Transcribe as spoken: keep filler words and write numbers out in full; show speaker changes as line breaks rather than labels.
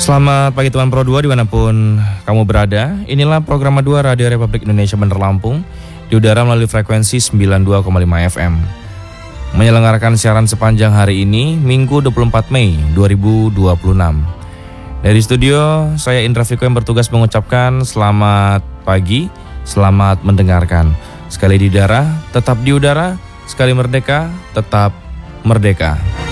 Selamat pagi teman Pro dua dimanapun kamu berada. Inilah program dua Radio Republik Indonesia Bandar Lampung di udara melalui frekuensi sembilan puluh dua koma lima F M. Menyelenggarakan siaran sepanjang hari ini, Minggu dua puluh empat Mei dua ribu dua puluh enam. Dari studio, saya Indra Fiko yang bertugas mengucapkan selamat pagi, selamat mendengarkan. Sekali di udara, tetap di udara, sekali merdeka, tetap merdeka.